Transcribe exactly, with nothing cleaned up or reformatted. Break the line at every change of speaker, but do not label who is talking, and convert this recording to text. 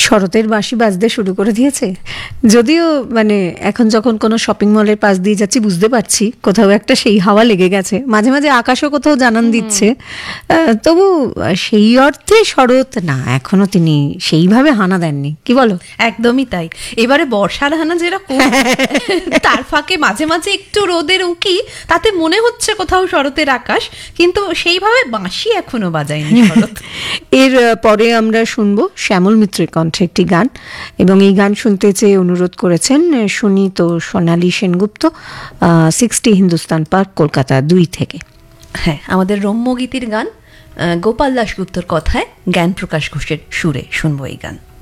শরতের বাঁশি বাজতে শুরু করে দিয়েছে। যদিও মানে এখন যখন কোনো শপিং মলের পাশ দিয়ে যাচ্ছি বুঝতে পারছি কোথাও একটা সেই হাওয়া লেগে গেছে, মাঝে মাঝে আকাশও কোথাও জানান দিচ্ছে, তবু সেই অর্থে শরৎ না, এখনো তিনি সেইভাবে হানা দেননি, কি বলো?
একদমই তাই। এবারে বর্ষার হানা যেরকম, তার ফাঁকে মাঝে মাঝে একটু রোদের উঁকি, তাতে মনে হচ্ছে কোথাও শরতের আকাশ, কিন্তু সেইভাবে বাঁশি এখনো বাজায়নি শরৎ।
এর পরে আমরা শুনবো শ্যামল মিত্রের কণ্ঠে একটি গান, এবং এই গান শুনতে চেয়ে অনুরোধ করেছেন সুনীত ও সোনালী সেনগুপ্ত, সিক্সটি হিন্দুস্তান পার্ক, কলকাতা দুই থেকে।
হ্যাঁ, আমাদের রম্যগীতির গান, গোপাল দাশগুপ্তর কথায় জ্ঞান প্রকাশ ঘোষের সুরে শুনবো এই গান।